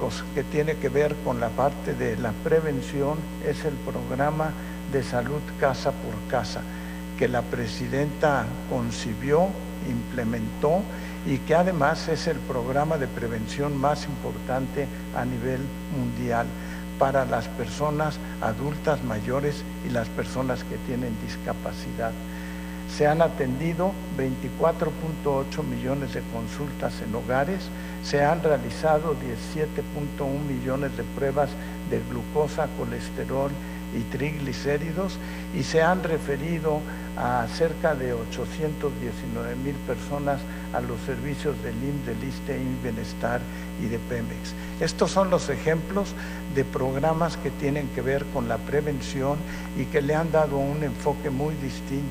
ejemplos que tiene que ver con la parte de la prevención es el programa de salud casa por casa, que la presidenta concibió, implementó y que además es el programa de prevención más importante a nivel mundial para las personas adultas mayores y las personas que tienen discapacidad. Se han atendido 24.8 millones de consultas en hogares, se han realizado 17.1 millones de pruebas de glucosa, colesterol y triglicéridos y se han referido a cerca de 819,000 personas a los servicios del IMSS, del ISSSTE, IMSS Bienestar y de Pemex. Estos son los ejemplos de programas que tienen que ver con la prevención y que le han dado un enfoque muy distinto